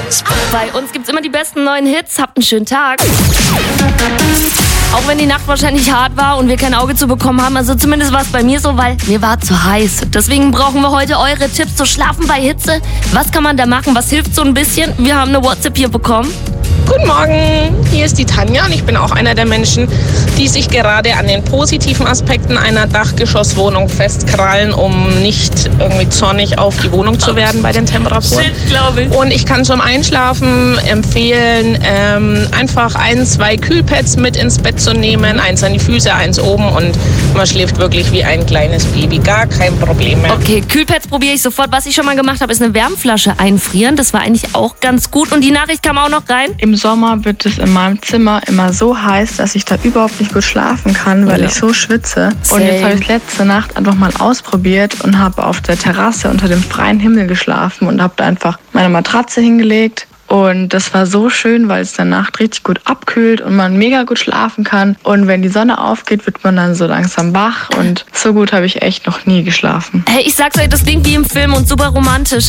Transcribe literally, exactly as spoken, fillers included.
Bei uns gibt's immer die besten neuen Hits. Habt einen schönen Tag. Auch wenn die Nacht wahrscheinlich hart war und wir kein Auge zu bekommen haben, also zumindest war es bei mir so, weil mir war zu heiß. Deswegen brauchen wir heute eure Tipps zu Schlafen bei Hitze. Was kann man da machen? Was hilft so ein bisschen? Wir haben eine WhatsApp hier bekommen. Guten Morgen, hier ist die Tanja und ich bin auch einer der Menschen, die sich gerade an den positiven Aspekten einer Dachgeschosswohnung festkrallen, um nicht irgendwie zornig auf die Wohnung zu werden bei den Temperaturen. Shit, glaube ich. Und ich kann zum Einschlafen empfehlen, ähm, einfach ein, zwei Kühlpads mit ins Bett zu nehmen, eins an die Füße, eins oben und man schläft wirklich wie ein kleines Baby, gar kein Problem mehr. Okay, Kühlpads probiere ich sofort. Was ich schon mal gemacht habe, ist eine Wärmflasche einfrieren. Das war eigentlich auch ganz gut und die Nachricht kam auch noch rein. Im Sommer wird es in meinem Zimmer immer so heiß, dass ich da überhaupt nicht gut schlafen kann, weil ja. ich so schwitze. Same. Und jetzt habe ich letzte Nacht einfach mal ausprobiert und habe auf der Terrasse unter dem freien Himmel geschlafen und habe da einfach meine Matratze hingelegt. Und das war so schön, weil es dann Nacht richtig gut abkühlt und man mega gut schlafen kann. Und wenn die Sonne aufgeht, wird man dann so langsam wach. Und so gut habe ich echt noch nie geschlafen. Hey, ich sag's euch, das klingt wie im Film und super romantisch.